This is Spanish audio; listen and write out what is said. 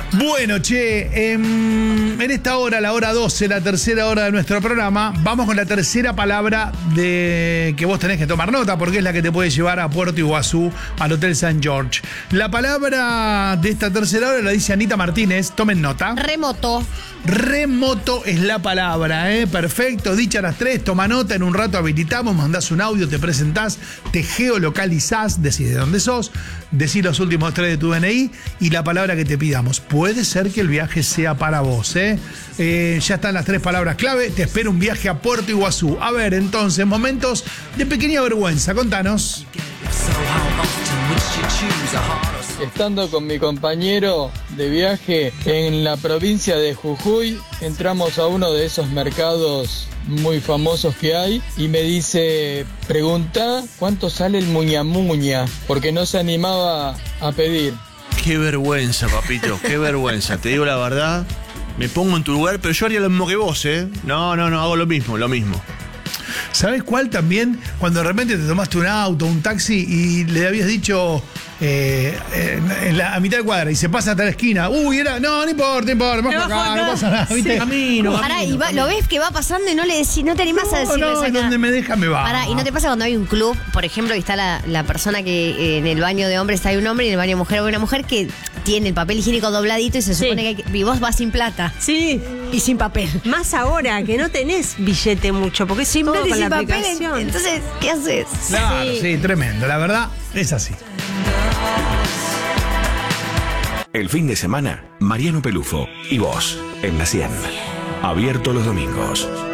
Bueno, che, en esta hora, la hora 12, la tercera hora de nuestro programa, vamos con la tercera palabra de que vos tenés que tomar nota, porque es la que te puede llevar a Puerto Iguazú, al Hotel St. George. La palabra de esta tercera hora la dice Anita Martínez, tomen nota. Remoto. Remoto es la palabra, perfecto, dicha las tres, toma nota, en un rato habilitamos, mandás un audio, te presentás, te geolocalizás, decís de dónde sos, decís los últimos 3 de tu DNI y la palabra que te pidamos. Puede ser que el viaje sea para vos, ya están las 3 palabras clave, te espera un viaje a Puerto Iguazú. A ver, entonces, momentos de pequeña vergüenza, contanos. Estando con mi compañero de viaje en la provincia de Jujuy, entramos a uno de esos mercados muy famosos que hay y me dice, pregunta cuánto sale el muña muña, porque no se animaba a pedir. Qué vergüenza, papito, qué vergüenza. Te digo la verdad, me pongo en tu lugar, pero yo haría lo mismo que vos, No, hago lo mismo. ¿Sabes cuál también? Cuando de repente te tomaste un auto, un taxi y le habías dicho a mitad de cuadra y se pasa hasta la esquina. Uy, no importa, más por acá, no pasa nada. ¿Viste? Camino. Pará, y lo ves que va pasando y no te animás a decirle. No, donde me deja me va. Pará, y no te pasa cuando hay un club, por ejemplo, y está la persona que en el baño de hombres hay un hombre y en el baño de mujer hay una mujer que tiene el papel higiénico dobladito y se supone que y vos vas sin plata. Sí. Y sin papel. Más ahora que no tenés billete mucho, porque es Sin todo plata y con sin la papel. aplicación. Entonces, ¿qué haces? Claro, sí, tremendo. La verdad es así. El fin de semana, Mariano Pelufo y vos, en la 100. Abierto los domingos.